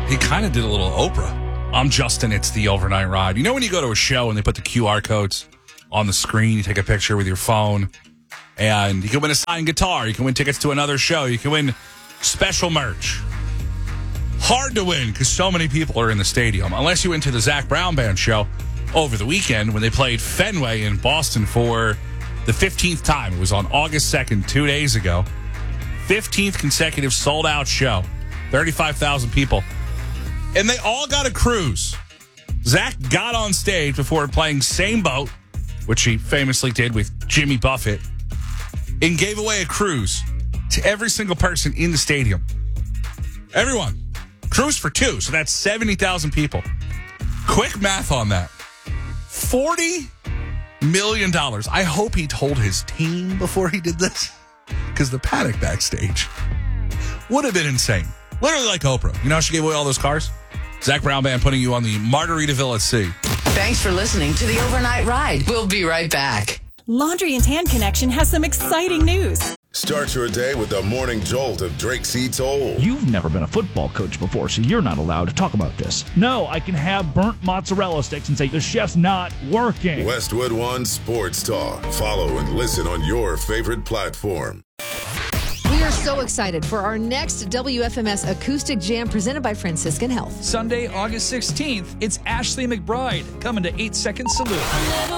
He kind of did a little Oprah. I'm Justin. It's the Overnight Ride. You know when you go to a show and they put the QR codes on the screen, you take a picture with your phone, and you can win a signed guitar. You can win tickets to another show. You can win special merch. Hard to win because so many people are in the stadium. Unless you went to the Zac Brown Band show over the weekend when they played Fenway in Boston for the 15th time. It was on August 2nd, 2 days ago. 15th consecutive sold-out show. 35,000 people. And they all got a cruise. Zach got on stage before playing Same Boat, which he famously did with Jimmy Buffett, and gave away a cruise to every single person in the stadium. Everyone. Cruise for two, so that's 70,000 people. Quick math on that. $40 million. I hope he told his team before he did this, because the panic backstage would have been insane. Literally like Oprah. You know how she gave away all those cars? Zac Brown Band putting you on the Margaritaville at Sea. Thanks for listening to the Overnight Ride. We'll be right back. Laundry and Tan Connection has some exciting news. Start your day with the morning jolt of Drake C. Toll. You've never been a football coach before, so you're not allowed to talk about this. No, I can have burnt mozzarella sticks and say the chef's not working. Westwood One Sports Talk. Follow and listen on your favorite platform. We are so excited for our next WFMS Acoustic Jam presented by Franciscan Health. Sunday, August 16th, it's Ashley McBride coming to 8 Second Salute.